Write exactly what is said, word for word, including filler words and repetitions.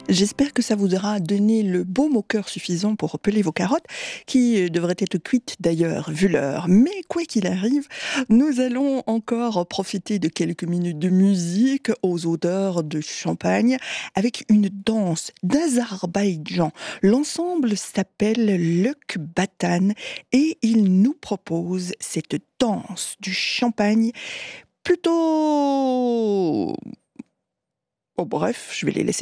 J'espère que ça vous aura donné le baume au cœur suffisant pour peler vos carottes, qui devraient être cuites d'ailleurs, vu l'heure. Mais quoi qu'il arrive, nous allons encore profiter de quelques minutes de musique aux odeurs de champagne avec une danse d'Azerbaïdjan. L'ensemble s'appelle Lök Batan et il nous propose cette danse du champagne plutôt... Oh, bref, je vais les laisser